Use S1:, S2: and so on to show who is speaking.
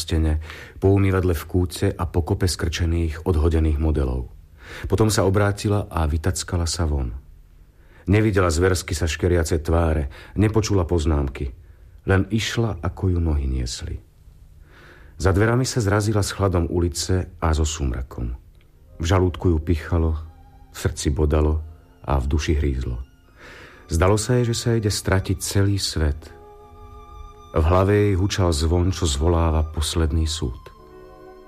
S1: stene, po umývadle v kúte a po kope skrčených, odhodených modelov. Potom sa obrátila a vytackala sa von. Nevidela zversky sa škeriace tváre, nepočula poznámky. Len išla, ako ju nohy niesli. Za dverami sa zrazila s chladom ulice a so súmrakom. V žalúdku ju pichalo, v srdci bodalo a v duši hrízlo. Zdalo sa jej, že sa ide stratiť celý svet. V hlave jej hučal zvon, čo zvoláva posledný súd.